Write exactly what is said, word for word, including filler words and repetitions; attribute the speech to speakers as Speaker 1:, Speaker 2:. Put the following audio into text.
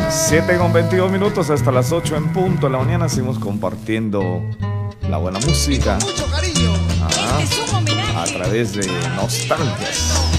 Speaker 1: siete con veintidós minutos hasta las ocho en punto de la mañana. Seguimos compartiendo la buena música.
Speaker 2: Mucho cariño.
Speaker 1: Ah,
Speaker 2: Este es un homenaje
Speaker 1: a través de nostalgias.